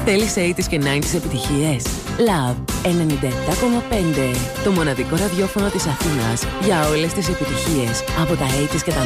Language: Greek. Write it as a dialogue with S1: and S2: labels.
S1: Θέλεις 80s και 90s επιτυχίες? Love 97,5. Το μοναδικό ραδιόφωνο της Αθήνας για όλες τις επιτυχίες από τα 80s και τα